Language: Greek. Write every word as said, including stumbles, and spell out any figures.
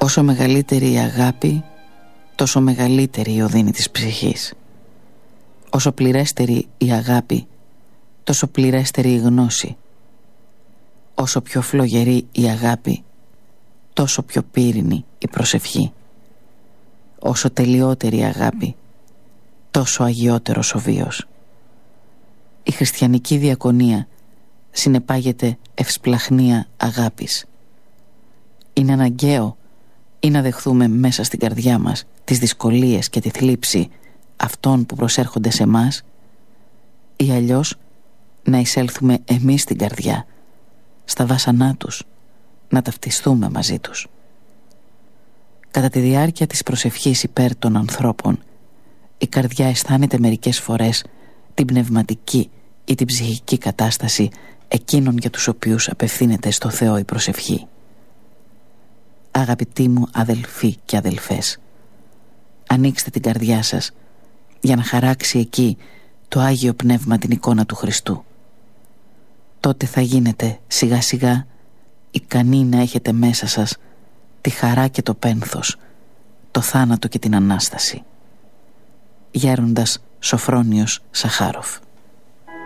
Όσο μεγαλύτερη η αγάπη, τόσο μεγαλύτερη η οδύνη της ψυχής. Όσο πληρέστερη η αγάπη, τόσο πληρέστερη η γνώση. Όσο πιο φλογερή η αγάπη, τόσο πιο πύρινη η προσευχή. Όσο τελειότερη η αγάπη, τόσο αγιότερος ο βίος. Η χριστιανική διακονία συνεπάγεται ευσπλαχνία αγάπης. Είναι αναγκαίο ή να δεχθούμε μέσα στην καρδιά μας τις δυσκολίες και τη θλίψη αυτών που προσέρχονται σε μας, ή αλλιώς να εισέλθουμε εμείς στην καρδιά, στα βάσανά τους, να ταυτιστούμε μαζί τους. Κατά τη διάρκεια της προσευχής υπέρ των ανθρώπων, η καρδιά αισθάνεται μερικές φορές την πνευματική ή την ψυχική κατάσταση εκείνων για τους οποίους απευθύνεται στο Θεό η προσευχή. Αγαπητοί μου αδελφοί και αδελφές, ανοίξτε την καρδιά σας για να χαράξει εκεί το Άγιο Πνεύμα την εικόνα του Χριστού. Τότε θα γίνετε σιγά σιγά ικανοί να έχετε μέσα σας τη χαρά και το πένθος, το θάνατο και την Ανάσταση. Γέροντας Σοφρόνιος Σαχάροφ.